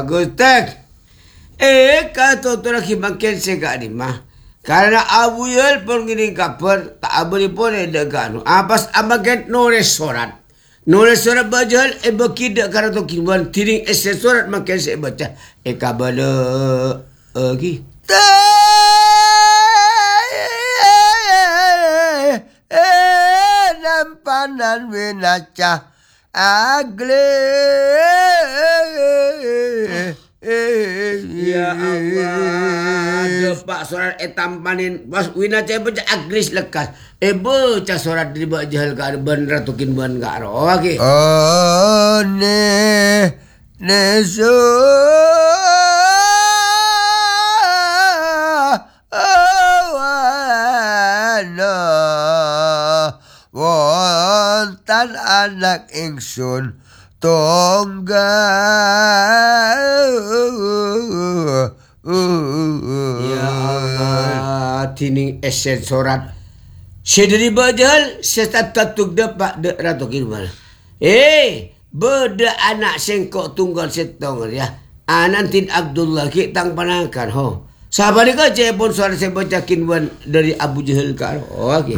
bagus tak. Kata tu lagi makin segak ni mah. Karena Abu Yel pun gini kaper, tak abri pun ada kanu. Pas amaket nulis surat. Nulis surat baca berkidak karena tu kiban tiring esen surat makin saya baca. Kabala lagi. Nampanan winacah agle. Ya Allah, depak surat tampanin pas winacah baca aglis lekas. Baca surat di bajal ka ban ratukin ban ka ro lagi. Neso wonten anak ingsun tunggal. Ya Allah, tining esen surat sedari bajal setat tatuk dapat de ratukin ban. Beda anak sengkok tunggal setong ya. Nanti Abdullah ki tang panangkan ho. Sabar ka je pun suara saya bacakin wan dari Abu Jahal ka ho.